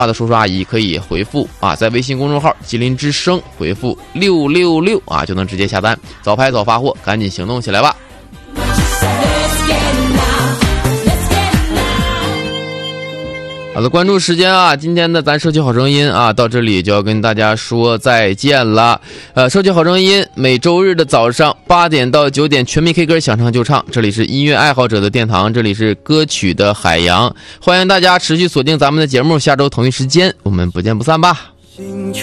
的叔叔阿姨可以回复在微信公众号吉林之声回复666就能直接下单，早拍早发货，赶紧行动起来吧。好的，关注时间今天的咱社区好声音到这里就要跟大家说再见了。社区好声音每周日的早上8点到9点全民 K 歌，想唱就唱，这里是音乐爱好者的殿堂，这里是歌曲的海洋，欢迎大家持续锁定咱们的节目，下周同一时间我们不见不散吧。